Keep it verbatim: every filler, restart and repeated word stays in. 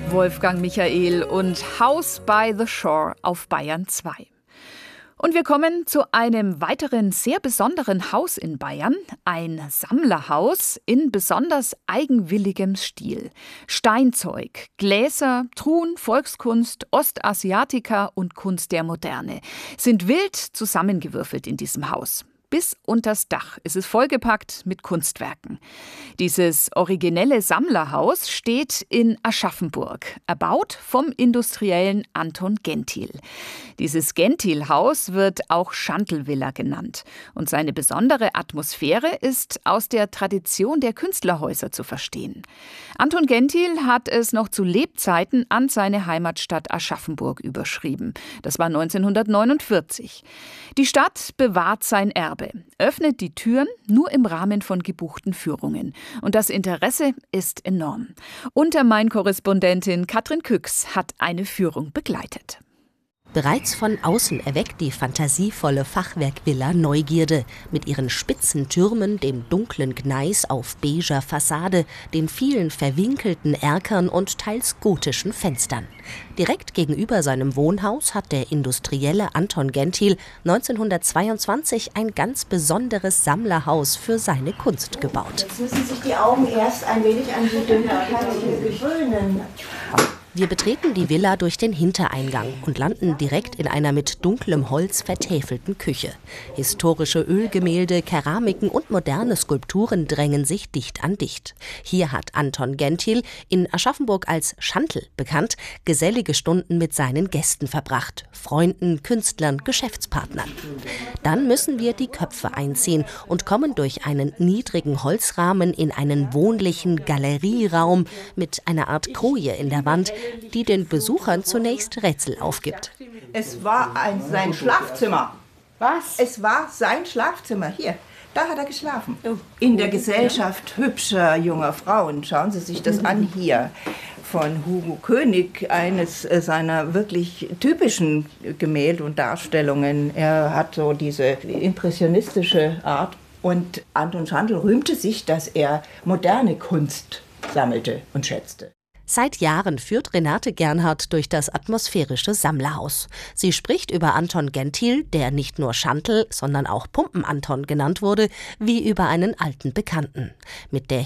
Wolfgang Michael und House by the Shore auf Bayern zwei. Und wir kommen zu einem weiteren sehr besonderen Haus in Bayern, ein Sammlerhaus in besonders eigenwilligem Stil. Steinzeug, Gläser, Truhen, Volkskunst, Ostasiatica und Kunst der Moderne sind wild zusammengewürfelt in diesem Haus. Bis unters Dach ist es vollgepackt mit Kunstwerken. Dieses originelle Sammlerhaus steht in Aschaffenburg, erbaut vom Industriellen Anton Genthiel. Dieses Genthiel-Haus wird auch Schandl-Villa genannt. Und seine besondere Atmosphäre ist aus der Tradition der Künstlerhäuser zu verstehen. Anton Genthiel hat es noch zu Lebzeiten an seine Heimatstadt Aschaffenburg überschrieben. Das war neunzehnhundertneunundvierzig. Die Stadt bewahrt sein Erbe, öffnet die Türen nur im Rahmen von gebuchten Führungen. Und das Interesse ist enorm. Untermain-Korrespondentin Katrin Küchs hat eine Führung begleitet. Bereits von außen erweckt die fantasievolle Fachwerkvilla Neugierde mit ihren spitzen Türmen, dem dunklen Gneis auf beiger Fassade, den vielen verwinkelten Erkern und teils gotischen Fenstern. Direkt gegenüber seinem Wohnhaus hat der Industrielle Anton Genthiel neunzehnhundertzweiundzwanzig ein ganz besonderes Sammlerhaus für seine Kunst gebaut. Jetzt müssen sich die Augen erst ein wenig an die Dunkelheit hier gewöhnen. Wir betreten die Villa durch den Hintereingang und landen direkt in einer mit dunklem Holz vertäfelten Küche. Historische Ölgemälde, Keramiken und moderne Skulpturen drängen sich dicht an dicht. Hier hat Anton Genthiel, in Aschaffenburg als Schandl bekannt, gesellige Stunden mit seinen Gästen verbracht. Freunden, Künstlern, Geschäftspartnern. Dann müssen wir die Köpfe einziehen und kommen durch einen niedrigen Holzrahmen in einen wohnlichen Galerieraum mit einer Art Koje in der Wand, die den Besuchern zunächst Rätsel aufgibt. Es war ein, sein Schlafzimmer. Was? Es war sein Schlafzimmer. Hier, da hat er geschlafen. In der Gesellschaft hübscher junger Frauen. Schauen Sie sich das an hier. Von Hugo König, eines seiner wirklich typischen Gemälde und Darstellungen. Er hat so diese impressionistische Art. Und Anton Schandl rühmte sich, dass er moderne Kunst sammelte und schätzte. Seit Jahren führt Renate Gernhardt durch das atmosphärische Sammlerhaus. Sie spricht über Anton Genthiel, der nicht nur Schandl, sondern auch Pumpen-Anton genannt wurde, wie über einen alten Bekannten. Mit der